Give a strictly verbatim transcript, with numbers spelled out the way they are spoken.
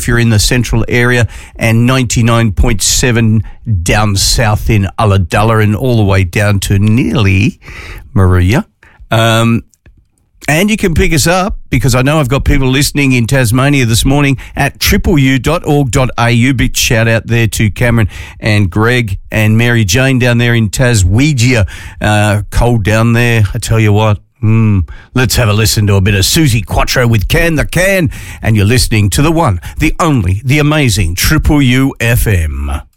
if you're in the central area, and ninety-nine point seven down south in Ulladulla and all the way down to nearly Maria. Um, and you can pick us up, because I know I've got people listening in Tasmania this morning at triple u dot org dot a u. Big shout out there to Cameron and Greg and Mary Jane down there in Taswegia. Uh, cold down there, I tell you what. Mm, let's have a listen to a bit of Susie Quattro with Can the Can. And you're listening to the one, the only, the amazing Triple U F M.